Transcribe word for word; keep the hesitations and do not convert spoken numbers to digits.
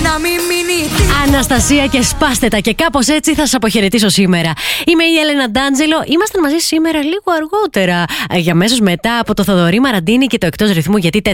να μην μείνει. Αναστασία και σπάστε τα, και κάπως έτσι θα σας αποχαιρετήσω σήμερα. Είμαι η Έλενα Ντάντζελο. Είμαστε μαζί σήμερα λίγο αργότερα, για αμέσως μετά από το Θοδωρή Μαραντίνη και το Εκτός Ρυθμού, γιατί